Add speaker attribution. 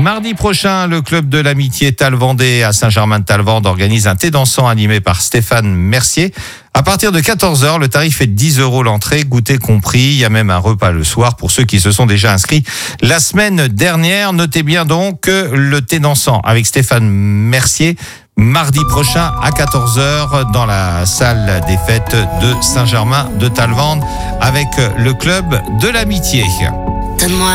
Speaker 1: Mardi prochain, le club de l'amitié Talvandais à Saint-Germain-de-Talvande organise un thé dansant animé par Stéphane Mercier. À partir de 14h, le tarif est de 10 € l'entrée, goûter compris. Il y a même un repas le soir pour ceux qui se sont déjà inscrits la semaine dernière. Notez bien donc que le thé dansant avec Stéphane Mercier, mardi prochain à 14h dans la salle des fêtes de Saint-Germain-de-Talvande avec le club de l'amitié.
Speaker 2: Donne-moi